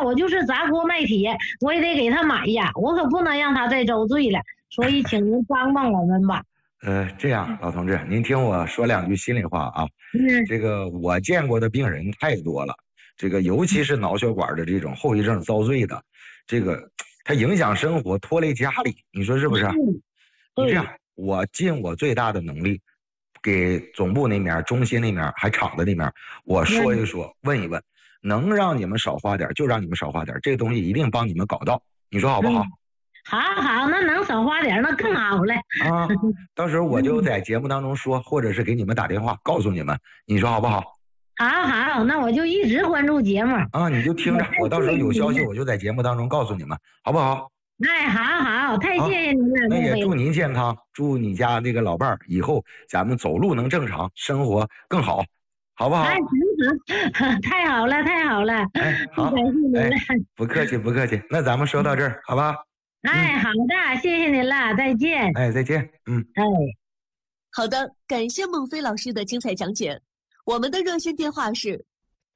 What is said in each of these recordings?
我就是砸锅卖铁，我也得给他买呀，我可不能让他再遭罪了。所以请您帮帮我们吧。 这样，老同志，您听我说两句心里话啊。这个我见过的病人太多了，这个尤其是脑血管的这种后遗症遭罪的，这个它影响生活，拖累家里，你说是不是？你这样，我尽我最大的能力，给总部那面、中心那面还厂子那面，我说一说，问一问，能让你们少花点就让你们少花点，这个东西一定帮你们搞到，你说好不好？ 好，那能少花点那更好了啊！到时候我就在节目当中说，或者是给你们打电话告诉你们，你说好不好？ 好，那我就一直关注节目啊，你就听着，我到时候有消息我就在节目当中告诉你们，好不好？ 哎，好，太谢谢您了。 那也祝您健康，祝你家这个老伴儿以后咱们走路能正常，生活更好，好不好？ 哎，行，太好了。 哎，好， 感谢您了。 不客气。那咱们说到这儿，好吧？ 哎，好的，谢谢您了，再见。 哎，再见。 好的，感谢孟非老师的精彩讲解。我们的热线电话是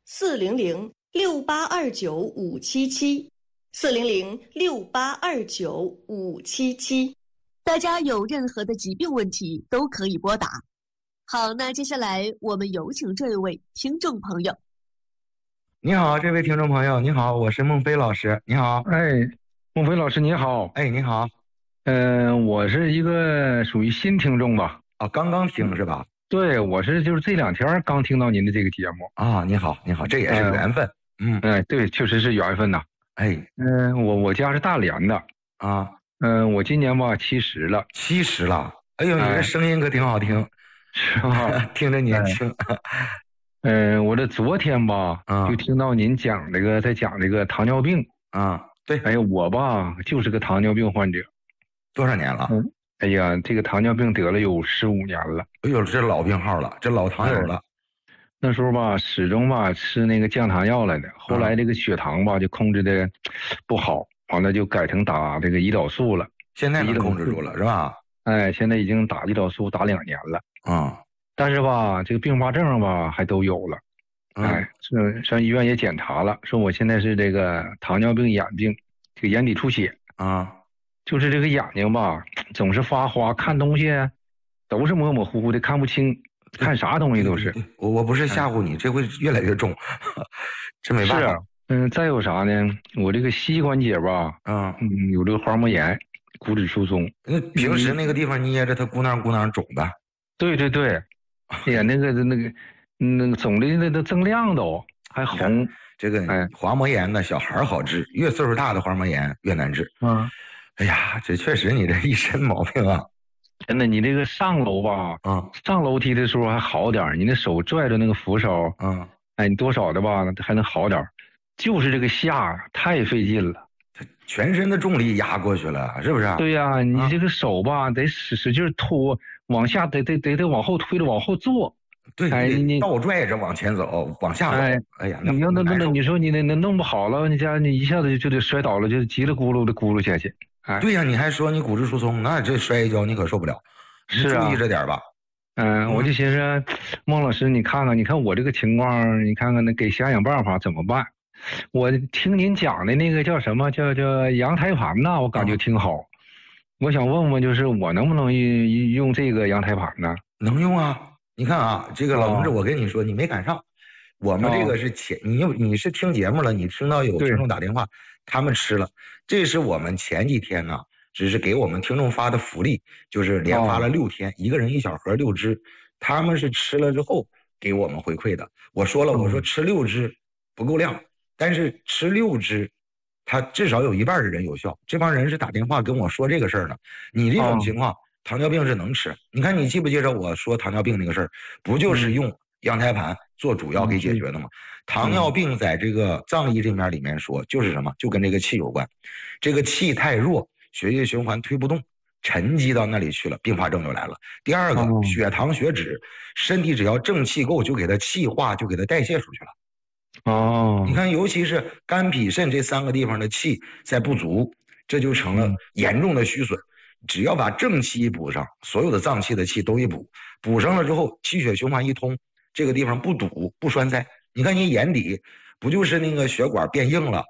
400-6829-577，400-6829-577。大家有任何的疾病问题都可以拨打。好，那接下来我们有请这位听众朋友。 你好，这位听众朋友，你好，我是孟非老师，你好。 哎，孟非老师你好。 哎，你好。 我是一个属于新听众吧。 啊，刚刚听是吧？ 对，我是就是这2天刚听到您的这个节目啊。你好，这也是缘分。 对，确实是缘分呐。我家是大连的啊。 我今年吧70了。 70了？哎呦，你这声音可挺好听， 是吧？ 听着年轻。 我这昨天吧，就听到您在讲这个糖尿病啊。对。 哎呀，我吧就是个糖尿病患者。 多少年了？ 哎呀，这个糖尿病得了有15年了。 哎呦，这老病号了，这老糖友了。 那时候吧，始终吧吃那个降糖药来的，后来这个血糖吧就控制的不好，完了就改成打这个胰岛素了。 现在能控制住了是吧？ 哎，现在已经打胰岛素打2年了。但是吧，这个并发症吧还都有了。上医院也检查了，说我现在是这个糖尿病眼病，这个眼底出血啊。 就是这个眼睛吧，总是发花，看东西都是模模糊糊的，看不清，看啥东西都是。 我不是吓唬你，这会越来越重，这没办法。 再有啥呢？我这个膝关节吧，有这个滑膜炎，骨质疏松。 那平时那个地方捏着它咕囔肿的。 对。哎呀，那个肿的那都锃亮都还红。 这个滑膜炎呢，小孩好治，越岁数大的滑膜炎越难治。哎呀，这确实你这一身毛病啊！ 真的，你这个上楼吧，上楼梯的时候还好点，你那手拽着那个扶手，你多少的吧还能好点，就是这个下太费劲了， 全身的重力压过去了，是不是？ 对呀，你这个手吧得使劲拖，往下得往后推着往后坐。 对，你倒拽着往前走，往下走。哎呀， 你要那你说你那弄不好了，你一下子就得摔倒了，就叽里咕噜的咕噜下去。 对呀，你还说你骨质疏松，那这摔一跤你可受不了。 是啊， 注意着点吧。 我就寻思，孟老师，你看我这个情况，你看看那给想办法怎么办？我听您讲的那个叫什么叫羊胎盘呐，我感觉挺好。我想问问，就是我能不能用这个羊胎盘呢？ 能用啊。你看啊，这个老同志，我跟你说，你没赶上。我们这个是你是听节目了，你听到有听众打电话，他们吃了，这是我们前几天呢，只是给我们听众发的福利，就是连发了6天，一个人1小盒6支，他们是吃了之后给我们回馈的。我说了，我说吃6支不够量，但是吃6支，他至少有1半的人有效。这帮人是打电话跟我说这个事儿呢。你这种情况，糖尿病是能吃。你看你记不记着我说糖尿病那个事儿，不就是用羊胎盘做主要给解决的吗？糖尿病在这个藏医这面里面说，就是什么，就跟这个气有关。这个气太弱，血液循环推不动，沉积到那里去了，并发症就来了。第二个，血糖血脂，身体只要正气够，就给它气化，就给它代谢出去了。你看，尤其是肝脾肾这3个地方的气在不足，这就成了严重的虚损。只要把正气一补上，所有的脏器的气都一补上了之后，气血循环一通，这个地方不堵不栓塞。你看你眼底不就是那个血管变硬了，